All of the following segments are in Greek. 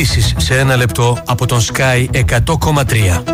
Ειδήσεις σε 1 λεπτό από τον Sky 100,3.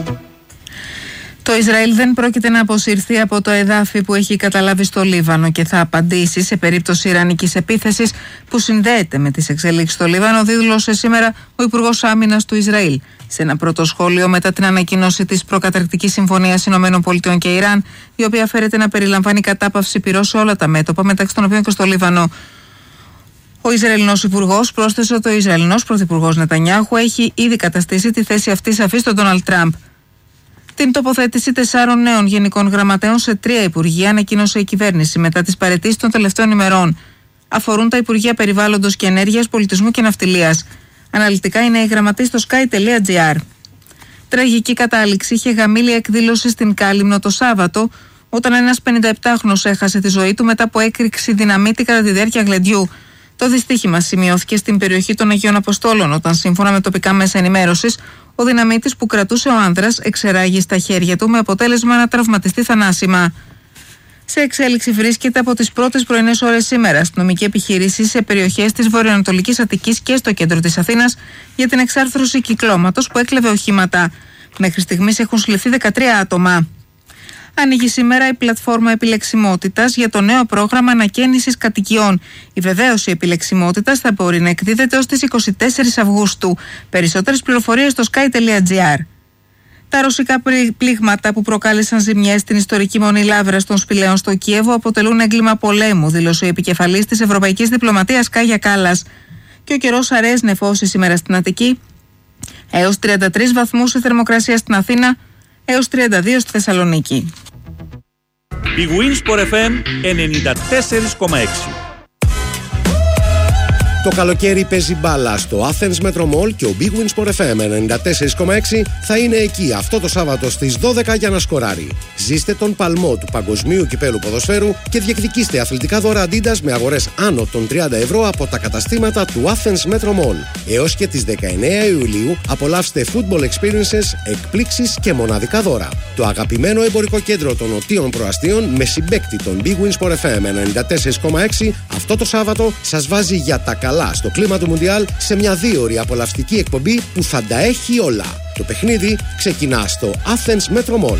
Το Ισραήλ δεν πρόκειται να αποσυρθεί από το εδάφη που έχει καταλάβει στο Λίβανο και θα απαντήσει σε περίπτωση ιρανικής επίθεσης που συνδέεται με τις εξελίξεις στο Λίβανο, δήλωσε σήμερα ο Υπουργός Άμυνας του Ισραήλ. Σε ένα πρώτο σχόλιο μετά την ανακοίνωση της προκαταρκτικής συμφωνίας ΗΠΑ και Ιράν, η οποία φέρεται να περιλαμβάνει κατάπαυση πυρός σε όλα τα μέτωπα, μεταξύ των οποίων και στο Λίβανο. Ο Ισραηλινός Υπουργός πρόσθεσε ότι ο Ισραηλινός Πρωθυπουργός Νετανιάχου έχει ήδη καταστήσει τη θέση αυτή σαφή στον Ντόναλντ Τραμπ. Την τοποθέτηση 4 νέων γενικών γραμματέων σε 3 υπουργεία ανακοίνωσε η κυβέρνηση μετά τις παραιτήσεις των τελευταίων ημερών. Αφορούν τα Υπουργεία Περιβάλλοντος και Ενέργειας, Πολιτισμού και Ναυτιλίας. Αναλυτικά είναι οι γραμματείς στο sky.gr. Τραγική κατάληξη είχε γαμήλια εκδήλωση στην Κάλυμνο το Σάββατο, όταν ένας 57χρονος έχασε τη ζωή του μετά από έκρηξη δυναμίτη κατά τη διάρκεια γλεντιού. Το δυστύχημα σημειώθηκε στην περιοχή των Αγίων Αποστόλων, όταν σύμφωνα με τοπικά μέσα ενημέρωσης, ο δυναμίτης που κρατούσε ο άνδρας εξεράγει στα χέρια του με αποτέλεσμα να τραυματιστεί θανάσιμα. Σε εξέλιξη βρίσκεται από τις πρώτες πρωινές ώρες σήμερα αστυνομική επιχείρηση σε περιοχές της βορειοανατολικής Αττικής και στο κέντρο της Αθήνας για την εξάρθρωση κυκλώματος που έκλεβε οχήματα. Μέχρι στιγμής έχουν συλληφθεί 13 άτομα. Ανοίγει σήμερα η πλατφόρμα επιλεξιμότητας για το νέο πρόγραμμα ανακαίνησης κατοικιών. Η βεβαίωση επιλεξιμότητας θα μπορεί να εκδίδεται ως τις 24 Αυγούστου. Περισσότερες πληροφορίες στο sky.gr. Τα ρωσικά πλήγματα που προκάλεσαν ζημιές στην ιστορική μονή Λαύρας των Σπηλαίων στο Κίεβο αποτελούν έγκλημα πολέμου, δήλωσε ο επικεφαλής της Ευρωπαϊκής Διπλωματίας Κάγια Κάλλας. Και ο καιρός αραιές νεφώσεις σήμερα στην Αττική, έως 33 βαθμούς η θερμοκρασία στην Αθήνα, έως 32 στη Θεσσαλονίκη. Η Winsport FM 94,6. Το καλοκαίρι παίζει μπάλα στο Athens Metro Mall και ο Big Win Sport FM 94,6 θα είναι εκεί αυτό το Σάββατο στις 12 για να σκοράρει. Ζήστε τον παλμό του Παγκοσμίου Κυπέλου Ποδοσφαίρου και διεκδικήστε αθλητικά δώρα Adidas με αγορές άνω των 30 ευρώ από τα καταστήματα του Athens Metro Mall. Έως και τις 19 Ιουλίου απολαύστε football experiences, εκπλήξεις και μοναδικά δώρα. Το αγαπημένο εμπορικό κέντρο των Νοτίων Προαστίων με συμπαίκτη τον Big Win Sport FM 94,6 αυτό το Σάββατο σας βάζει για τα καλά στο κλίμα του Μουντιάλ σε μια 2ωρη απολαυστική εκπομπή που θα τα έχει όλα. Το παιχνίδι ξεκινά στο Athens Metro Mall.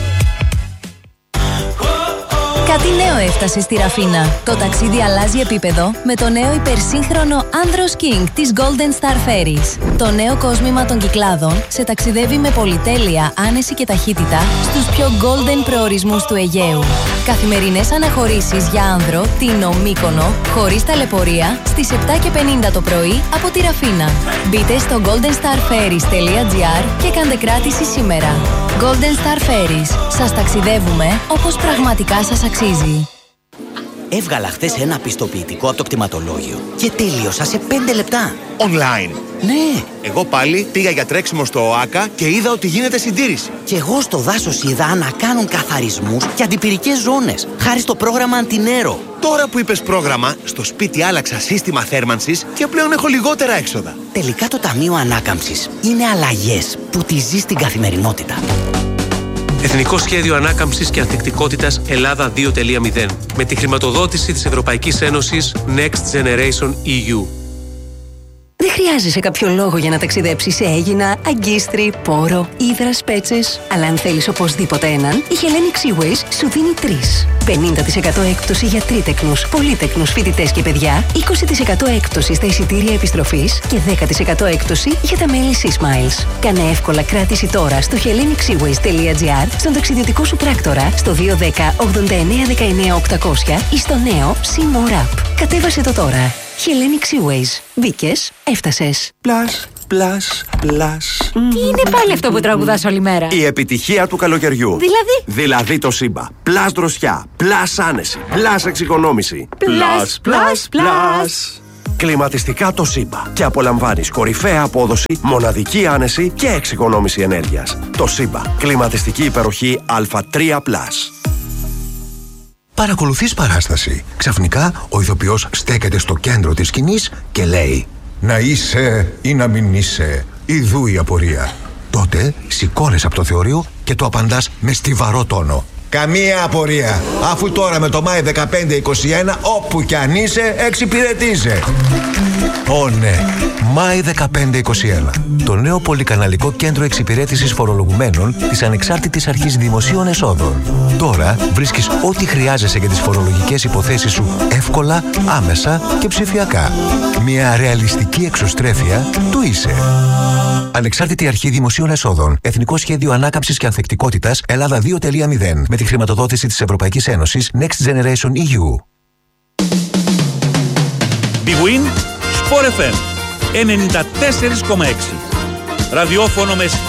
Κάτι νέο έφτασε στη Ραφίνα. Το ταξίδι αλλάζει επίπεδο με το νέο υπερσύγχρονο Andros King της Golden Star Ferries. Το νέο κόσμημα των Κυκλάδων σε ταξιδεύει με πολυτέλεια, άνεση και ταχύτητα στους πιο golden προορισμούς του Αιγαίου. Καθημερινές αναχωρήσεις για άνδρο, Τίνο, Μύκονο, χωρίς ταλαιπωρία, στις 7:50 το πρωί από τη Ραφίνα. Μπείτε στο goldenstarferries.gr και κάντε κράτηση σήμερα. Golden Star Ferries. Σας ταξιδεύουμε όπως πραγματικά σας αξίζει. Έβγαλα χθες ένα πιστοποιητικό από το κτηματολόγιο και τέλειωσα σε 5 λεπτά. Online. Ναι. Εγώ πάλι πήγα για τρέξιμο στο ΟΑΚΑ και είδα ότι γίνεται συντήρηση. Και εγώ στο δάσος είδα να κάνουν καθαρισμούς και αντιπυρικές ζώνες, χάρη στο πρόγραμμα Αντινέρο. Τώρα που είπες πρόγραμμα, στο σπίτι άλλαξα σύστημα θέρμανσης και πλέον έχω λιγότερα έξοδα. Τελικά το Ταμείο Ανάκαμψης είναι αλλαγές που τη ζεις στην καθημερινότητα. Εθνικό Σχέδιο Ανάκαμψης και Ανθεκτικότητας Ελλάδα 2.0 με τη χρηματοδότηση της Ευρωπαϊκής Ένωσης Next Generation EU. Δεν χρειάζεσαι κάποιο λόγο για να ταξιδέψεις σε Αίγινα, Αγκίστρι, Πόρο, Ύδρας, Πέτσες. Αλλά αν θέλεις οπωσδήποτε έναν, η Hellenic Seaways σου δίνει 3. 50% έκπτωση για τρίτεκνους, πολύτεκνους φοιτητές και παιδιά, 20% έκπτωση στα εισιτήρια επιστροφής και 10% έκπτωση για τα μέλη Seasmiles. Κάνε εύκολα κράτηση τώρα στο hellenicsseaways.gr, στον ταξιδιωτικό σου πράκτορα, στο 210 89 19 800 ή στο νέο Seamore App. Κατέβασε το τώρα. Hellenic Seaways. Μπήκες, έφτασες. Plus. Τι είναι πάλι αυτό που τραγουδάς όλη μέρα? Η επιτυχία του καλοκαιριού. Δηλαδή το Σύμπα. Plus δροσιά. Plus άνεση. Plus εξοικονόμηση. Plus. Κλιματιστικά το Σύμπα. Και απολαμβάνεις κορυφαία απόδοση, μοναδική άνεση και εξοικονόμηση ενέργειας. Το Σύμπα. Κλιματιστική υπεροχή Α3+. Παρακολουθείς παράσταση. Ξαφνικά ο ηθοποιός στέκεται στο κέντρο της σκηνής και λέει «Να είσαι ή να μην είσαι, ιδού η απορία». Τότε σηκώνεσαι από το θεωρείο και το απαντάς με στιβαρό τόνο Καμία απορία. Αφού τώρα με το Μάη 1521 όπου κι αν είσαι εξυπηρετείσαι. Ω ναι, Μάη 1521. Το νέο πολυκαναλικό κέντρο εξυπηρέτησης φορολογουμένων της Ανεξάρτητης Αρχής Δημοσίων Εσόδων. Τώρα βρίσκεις ό,τι χρειάζεσαι για τις φορολογικές υποθέσεις σου εύκολα, άμεσα και ψηφιακά. Μια ρεαλιστική εξωστρέφεια του είσαι. Ανεξάρτητη Αρχή Δημοσίων Εσόδων. Εθνικό Σχέδιο Ανάκαμψης και Ανθεκτικότητας Ελλάδα 2.0. Με τη χρηματοδότηση της Ευρωπαϊκής Ένωσης Next Generation EU. Big Win Sport FM 94,6. Ραδιόφωνο με